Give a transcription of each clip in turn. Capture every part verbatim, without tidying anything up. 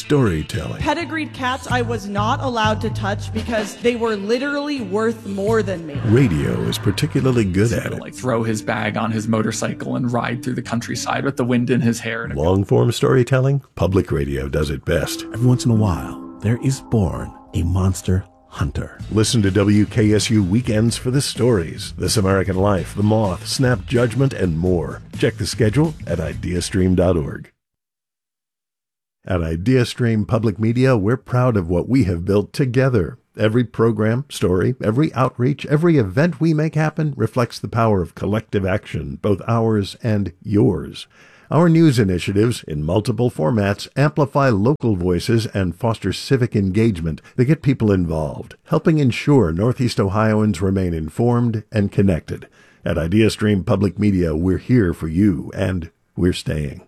storytelling. Pedigreed cats I was not allowed to touch because they were literally worth more than me. Radio is particularly good at to, it. Like throw his bag on his motorcycle and ride through the countryside with the wind in his hair. Long-form storytelling, public radio does it best. Every once in a while, there is born a monster hunter. Listen to W K S U Weekends for the stories, This American Life, The Moth, Snap Judgment, and more. Check the schedule at ideastream dot org. At IdeaStream Public Media, we're proud of what we have built together. Every program, story, every outreach, every event we make happen reflects the power of collective action, both ours and yours. Our news initiatives, in multiple formats, amplify local voices and foster civic engagement that get people involved, helping ensure Northeast Ohioans remain informed and connected. At IdeaStream Public Media, we're here for you, and we're staying.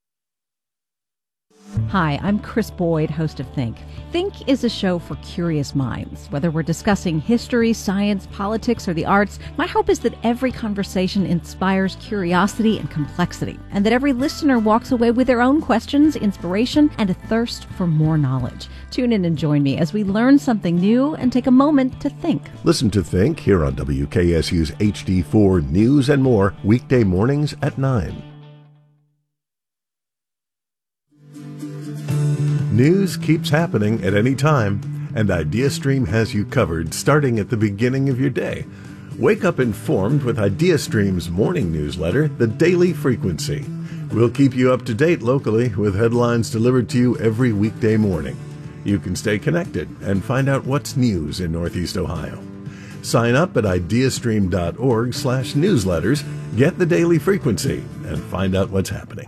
Hi, I'm Chris Boyd, host of Think. Think is a show for curious minds. Whether we're discussing history, science, politics, or the arts, my hope is that every conversation inspires curiosity and complexity, and that every listener walks away with their own questions, inspiration, and a thirst for more knowledge. Tune in and join me as we learn something new and take a moment to think. Listen to Think here on W K S U's H D four News and More, weekday mornings at nine. News keeps happening at any time, and IdeaStream has you covered starting at the beginning of your day. Wake up informed with IdeaStream's morning newsletter, The Daily Frequency. We'll keep you up to date locally with headlines delivered to you every weekday morning. You can stay connected and find out what's news in Northeast Ohio. Sign up at ideastream dot org slash newsletters, get The Daily Frequency, and find out what's happening.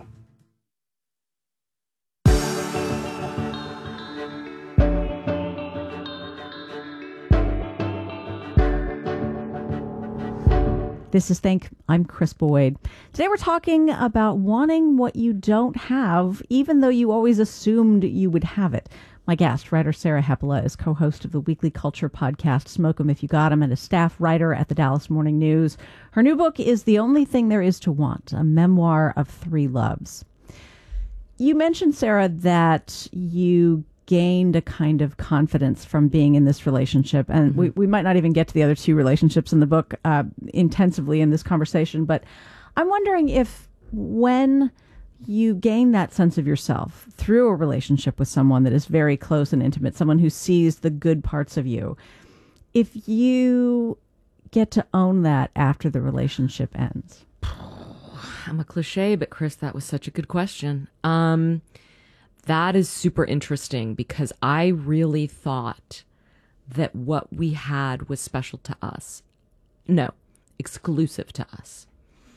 This is Think. I'm Chris Boyd. Today we're talking about wanting what you don't have, even though you always assumed you would have it. My guest, writer Sarah Hepola, is co-host of the weekly culture podcast Smoke 'Em If You Got 'Em, and a staff writer at the Dallas Morning News. Her new book is The Only Thing There Is to Want, a memoir of three loves. You mentioned, Sarah, that you gained a kind of confidence from being in this relationship. And mm-hmm. we, we might not even get to the other two relationships in the book uh, intensively in this conversation. But I'm wondering if when you gain that sense of yourself through a relationship with someone that is very close and intimate, someone who sees the good parts of you, if you get to own that after the relationship ends. I'm a cliche, but Chris, that was such a good question. Um, That is super interesting because I really thought that what we had was special to us. No, exclusive to us.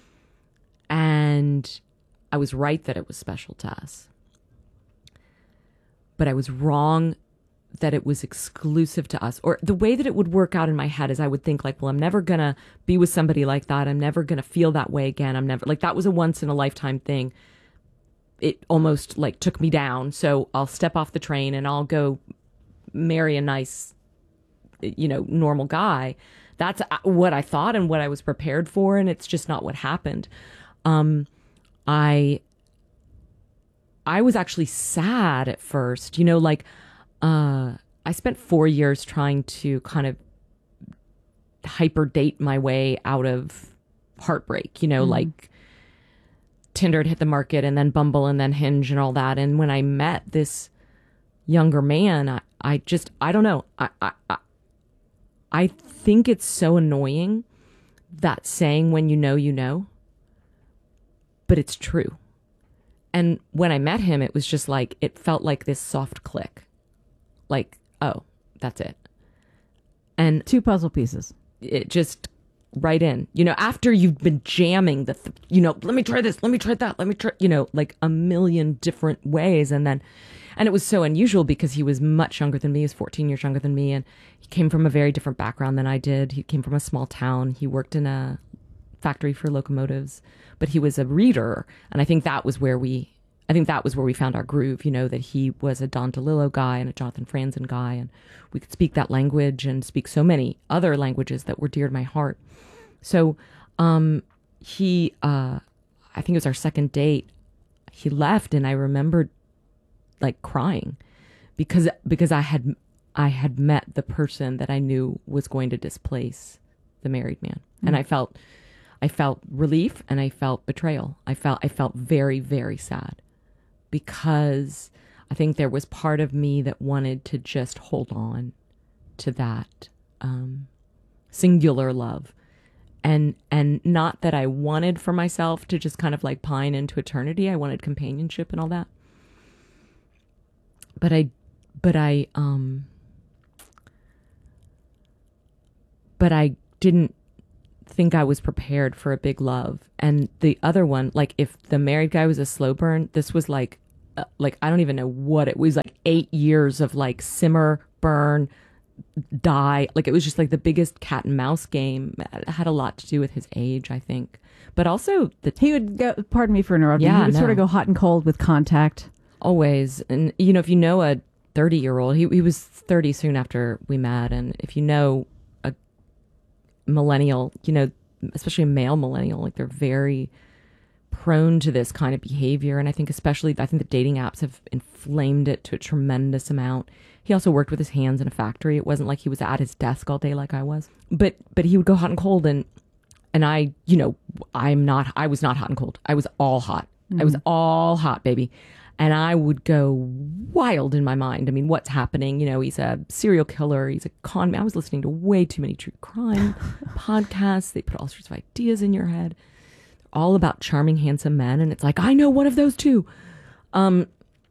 And I was right that it was special to us. But I was wrong that it was exclusive to us. Or the way that it would work out in my head is I would think like, well, I'm never going to be with somebody like that. I'm never going to feel that way again. I'm never like that was a once in a lifetime thing. It almost like took me down. So I'll step off the train and I'll go marry a nice, you know, normal guy. That's what I thought and what I was prepared for. And it's just not what happened. Um, I, I was actually sad at first, you know, like, uh, I spent four years trying to kind of hyper date my way out of heartbreak, you know, mm-hmm. like, Tinder had hit the market and then Bumble and then Hinge and all that. And when I met this younger man, I, I just, I don't know. I, I, I, I think it's so annoying, that saying when you know, you know, but it's true. And when I met him, it was just like, it felt like this soft click. Like, oh, that's it. And two puzzle pieces. It just right in, you know, after you've been jamming the, th- you know, let me try this, let me try that, let me try, you know, like a million different ways. And then, and it was so unusual because he was much younger than me. He was fourteen years younger than me. And he came from a very different background than I did. He came from a small town. He worked in a factory for locomotives, but he was a reader. And I think that was where we, I think that was where we found our groove, you know, that he was a Don DeLillo guy and a Jonathan Franzen guy. And we could speak that language and speak so many other languages that were dear to my heart. So um, he, uh, I think it was our second date, he left and I remembered like crying because because I had I had met the person that I knew was going to displace the married man. Mm. And I felt I felt relief and I felt betrayal. I felt I felt very, very sad because I think there was part of me that wanted to just hold on to that um, singular love. And and not that I wanted for myself to just kind of like pine into eternity. I wanted companionship and all that. But I but I um but I didn't think I was prepared for a big love. And the other one, like if the married guy was a slow burn, this was like uh, like I don't even know what it was, like eight years of like simmer, burn, die. Like it was just like the biggest cat and mouse game. It had a lot to do with his age, I think, but also the he would go, pardon me for interrupting, yeah, he would no. sort of go hot and cold with contact. Always. And you know, if you know a thirty year old, he, he was thirty soon after we met. And if you know a millennial, you know, especially a male millennial, like they're very prone to this kind of behavior. And I think especially, I think the dating apps have inflamed it to a tremendous amount. He also worked with his hands in a factory. It wasn't like he was at his desk all day like I was. But but he would go hot and cold, and and I, you know, I'm not, I was not hot and cold. I was all hot. Mm-hmm. I was all hot, baby. And I would go wild in my mind. I mean, what's happening? You know, he's a serial killer. He's a con man. I was listening to way too many true crime podcasts. They put all sorts of ideas in your head. All about charming, handsome men. And it's like, I know one of those too. Um,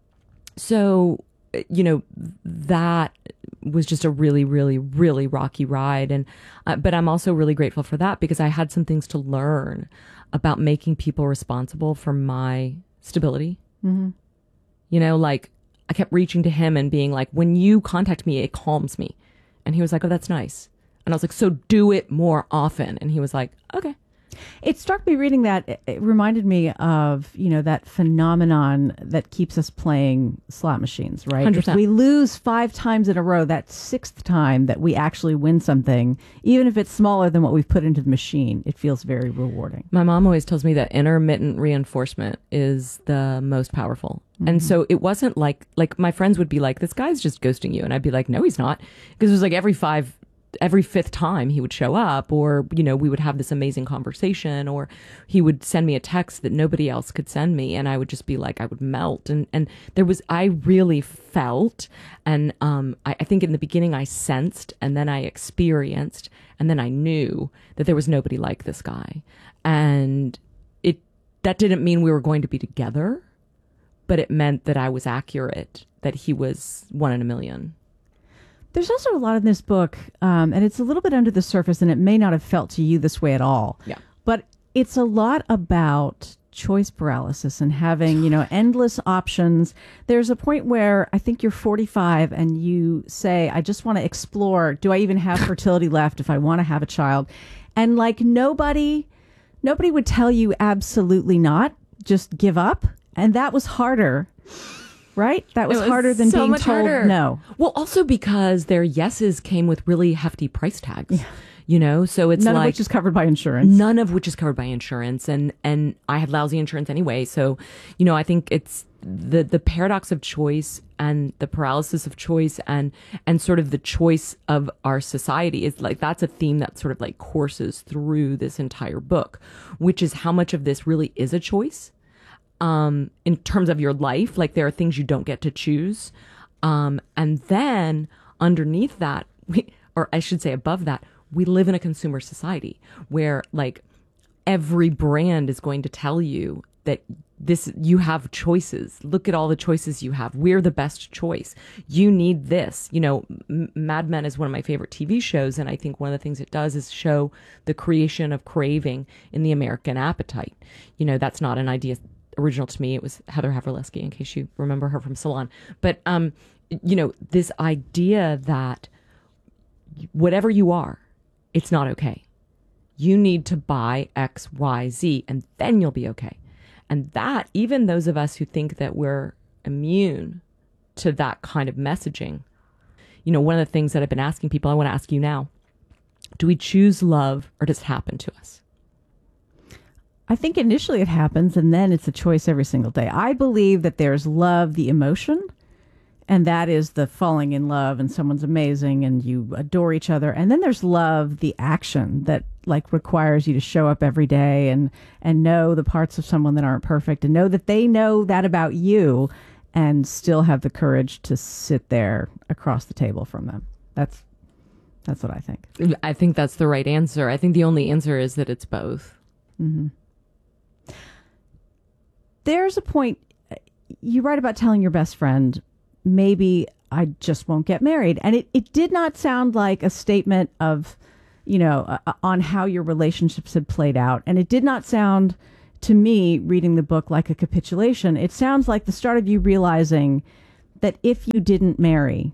so, you know, that was just a really, really, really rocky ride. And, uh, but I'm also really grateful for that because I had some things to learn about making people responsible for my stability. Mm-hmm. You know, like I kept reaching to him and being like, when you contact me, it calms me. And he was like, oh, that's nice. And I was like, so do it more often. And he was like, okay. It struck me reading that. It, it reminded me of, you know, that phenomenon that keeps us playing slot machines, right? one hundred percent. If we lose five times in a row, that sixth time that we actually win something, even if it's smaller than what we've put into the machine, it feels very rewarding. My mom always tells me that intermittent reinforcement is the most powerful. Mm-hmm. And so it wasn't like, like my friends would be like, this guy's just ghosting you. And I'd be like, no, he's not. Because it was like every five every fifth time he would show up, or, you know, we would have this amazing conversation, or he would send me a text that nobody else could send me. And I would just be like, I would melt. And, and there was, I really felt, and um, I, I think in the beginning I sensed, and then I experienced, and then I knew that there was nobody like this guy. And it, that didn't mean we were going to be together, but it meant that I was accurate, that he was one in a million. There's also a lot in this book, um, and it's a little bit under the surface, and it may not have felt to you this way at all. Yeah. But it's a lot about choice paralysis and having, you know, endless options. There's a point where I think you're forty-five and you say, I just want to explore. Do I even have fertility left if I want to have a child? And like nobody, nobody would tell you absolutely not. Just give up. And that was harder. Right? That was, was harder than so being much told harder. no. Well, also because their yeses came with really hefty price tags. Yeah. You know, so it's none like of which is covered by insurance. None of which is covered by insurance, and and I had lousy insurance anyway. So, you know, I think it's the the paradox of choice and the paralysis of choice and and sort of the choice of our society is like, that's a theme that sort of like courses through this entire book, which is how much of this really is a choice. Um, in terms of your life, like there are things you don't get to choose. Um, and then underneath that, we, or I should say above that, we live in a consumer society where like every brand is going to tell you that this, you have choices. Look at all the choices you have. We're the best choice. You need this. You know, M- Mad Men is one of my favorite T V shows. And I think one of the things it does is show the creation of craving in the American appetite. You know, that's not an idea original to me. It was Heather Havrilesky, in case you remember her from Salon. But, um, you know, this idea that whatever you are, it's not okay. You need to buy X, Y, Z, and then you'll be okay. And that, even those of us who think that we're immune to that kind of messaging, you know, one of the things that I've been asking people, I want to ask you now, do we choose love or does it happen to us? I think initially it happens and then it's a choice every single day. I believe that there's love, the emotion, And that is the falling in love and someone's amazing and you adore each other. And then there's love, the action that like requires you to show up every day and, and know the parts of someone that aren't perfect and know that they know that about you and still have the courage to sit there across the table from them. That's, that's what I think. I think that's the right answer. I think the only answer is that it's both. Mm-hmm. There's a point you write about telling your best friend, maybe I just won't get married. And it, it did not sound like a statement of, you know, uh, on how your relationships had played out. And it did not sound to me, reading the book, like a capitulation. It sounds like the start of you realizing that if you didn't marry,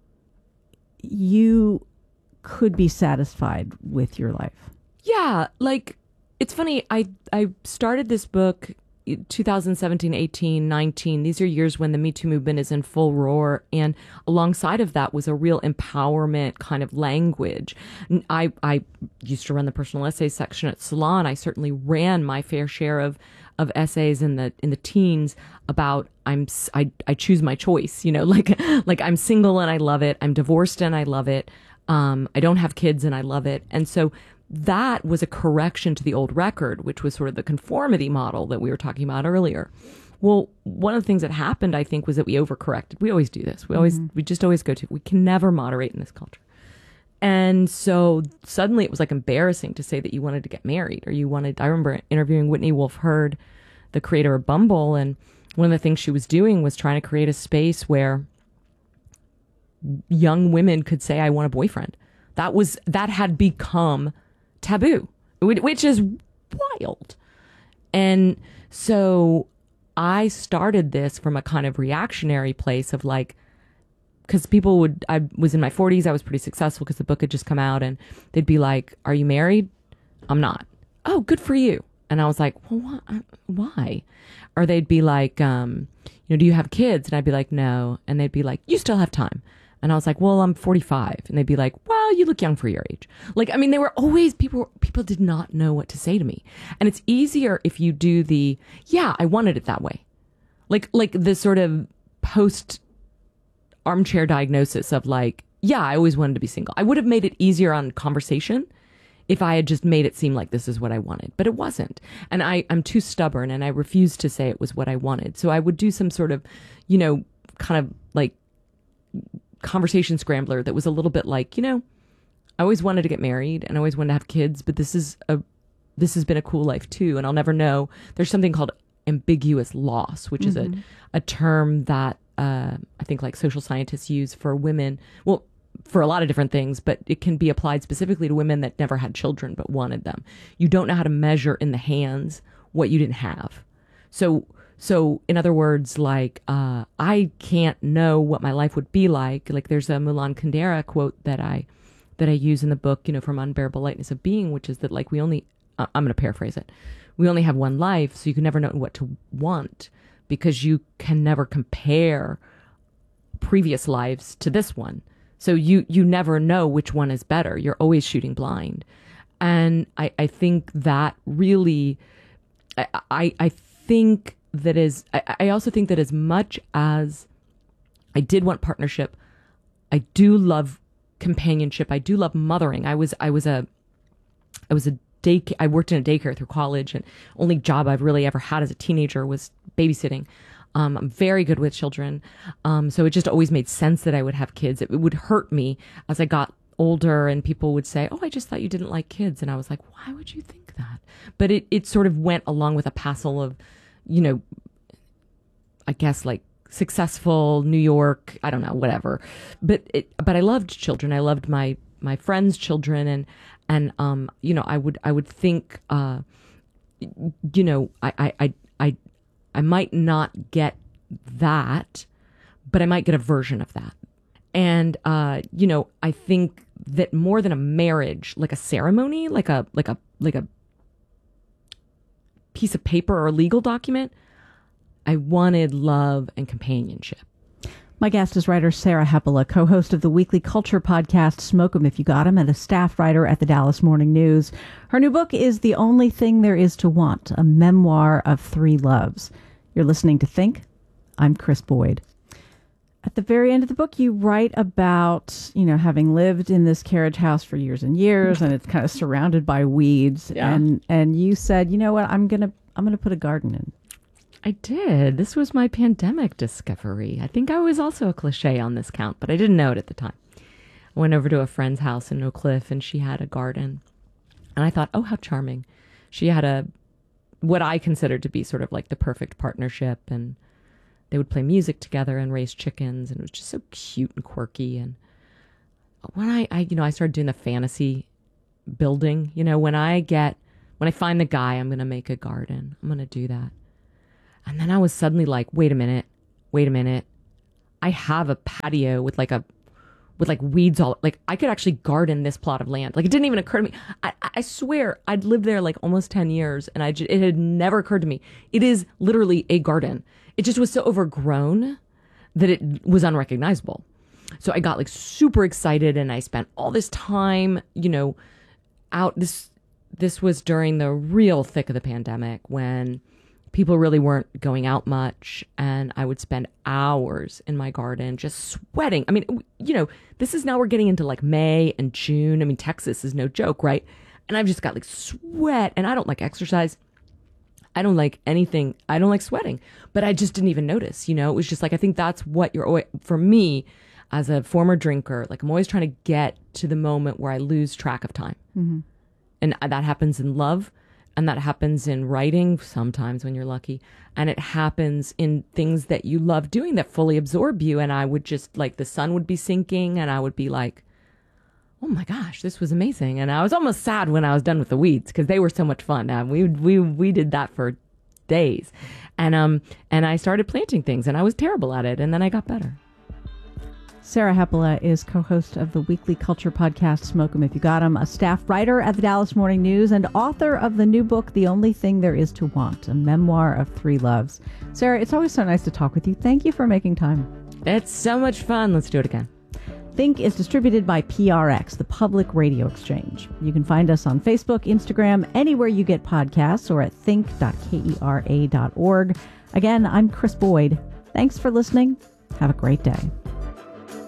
you could be satisfied with your life. Yeah. Like, it's funny. I, I started this book two thousand seventeen, eighteen, nineteen, these are years when the Me Too movement is in full roar. And alongside of that was a real empowerment kind of language. I, I used to run the personal essay section at Salon. I certainly ran my fair share of, of essays in the, in the teens about I'm, I, I choose my choice, you know, like, like I'm single and I love it. I'm divorced and I love it. Um, I don't have kids and I love it. And so that was a correction to the old record, which was sort of the conformity model that we were talking about earlier. Well, one of the things that happened, I think, was that we overcorrected. We always do this. We always, mm-hmm. we just always go to, we can never moderate in this culture. And so suddenly it was like embarrassing to say that you wanted to get married or you wanted, I remember interviewing Whitney Wolfe Herd, the creator of Bumble. And one of the things she was doing was trying to create a space where young women could say, I want a boyfriend. That was, that had become taboo, which is wild. And so I started this from a kind of reactionary place of like, because people would, I was in my forties, I was pretty successful because the book had just come out, and they'd be like, are you married? I'm not. Oh, good for you. And I was like, well, why? Or they'd be like, um, you know, do you have kids? And I'd be like, no. And they'd be like, you still have time. And I was like, well, I'm forty-five. And they'd be like, well, you look young for your age. Like, I mean, they were always, people, people did not know what to say to me. And it's easier if you do the, yeah, I wanted it that way. Like, like the sort of post armchair diagnosis of like, yeah, I always wanted to be single. I would have made it easier on conversation if I had just made it seem like this is what I wanted, but it wasn't. And I, I'm too stubborn and I refused to say it was what I wanted. So I would do some sort of, you know, kind of like conversation scrambler that was a little bit like, you know, I always wanted to get married and I always wanted to have kids, but this is a, this has been a cool life too. And I'll never know. There's something called ambiguous loss, which mm-hmm. is a, a term that uh, I think like social scientists use for women. Well, for a lot of different things, but it can be applied specifically to women that never had children but wanted them. You don't know how to measure in the hands what you didn't have. So, so in other words, like, uh, I can't know what my life would be like. Like there's a Mulan Kundera quote that I, that I use in the book, you know, from Unbearable Lightness of Being, which is that like, we only, uh, I'm going to paraphrase it. We only have one life. So you can never know what to want because you can never compare previous lives to this one. So you, you never know which one is better. You're always shooting blind. And I, I think that really, I, I, I think that is, I, I also think that as much as I did want partnership, I do love companionship. I do love mothering. I was, I was a, I was a day, I worked in a daycare through college, and only job I've really ever had as a teenager was babysitting. Um, I'm very good with children. Um, so it just always made sense that I would have kids. It, it would hurt me as I got older and people would say, oh, I just thought you didn't like kids. And I was like, why would you think that? But it, it sort of went along with a passel of, you know, I guess like successful New York, I don't know, whatever. But it, but I loved children. I loved my, my friends' children. And, and, um, you know, I would, I would think, uh, you know, I, I, I, I I might not get that, but I might get a version of that. And, uh, you know, I think that more than a marriage, like a ceremony, like a, like a, like a piece of paper or a legal document, I wanted love and companionship. My guest is writer Sarah Hepola, co-host of the weekly culture podcast Smoke 'Em If You Got 'Em, and a staff writer at the Dallas Morning News. Her new book is The Only Thing There Is to Want, a memoir of three loves. You're listening to Think. I'm Chris Boyd. At the very end of the book, you write about, you know, having lived in this carriage house for years and years, and it's kind of surrounded by weeds. Yeah. And and you said, you know what, I'm gonna I'm gonna put a garden in. I did. This was my pandemic discovery. I think I was also a cliche on this count, but I didn't know it at the time. I went over to a friend's house in Oak Cliff, and she had a garden. And I thought, oh, how charming. She had a, what I considered to be sort of like the perfect partnership, and they would play music together and raise chickens, and it was just so cute and quirky. And when I, I, you know, I started doing the fantasy building, you know, when I get, when I find the guy, I'm going to make a garden. I'm going to do that. And then I was suddenly like, wait a minute, wait a minute. I have a patio with like a, with like weeds all, like I could actually garden this plot of land. Like it didn't even occur to me. I, I swear I'd lived there like almost ten years, and I just, it had never occurred to me. It is literally a garden. It just was so overgrown that it was unrecognizable. So I got like super excited, and I spent all this time, you know, out. This, this was during the real thick of the pandemic when people really weren't going out much. And I would spend hours in my garden just sweating. I mean, you know, this is now we're getting into like May and June. I mean, Texas is no joke, right? And I've just got like sweat, and I don't like exercise. I don't like anything. I don't like sweating, but I just didn't even notice, you know, it was just like, I think that's what you're always, for me as a former drinker, like I'm always trying to get to the moment where I lose track of time. Mm-hmm. And that happens in love, and that happens in writing sometimes when you're lucky. And it happens in things that you love doing that fully absorb you. And I would just like, the sun would be sinking, and I would be like, oh my gosh, this was amazing. And I was almost sad when I was done with the weeds because they were so much fun. Uh, we we we did that for days. And um and I started planting things, and I was terrible at it, and then I got better. Sarah Hepola is co-host of the weekly culture podcast Smoke 'Em If You Got 'Em, a staff writer at the Dallas Morning News, and author of the new book The Only Thing There Is to Want, a memoir of three loves. Sarah, it's always so nice to talk with you. Thank you for making time. It's so much fun. Let's do it again. Think is distributed by P R X, the Public Radio Exchange. You can find us on Facebook, Instagram, anywhere you get podcasts, or at think dot kera dot org. Again, I'm Chris Boyd. Thanks for listening. Have a great day.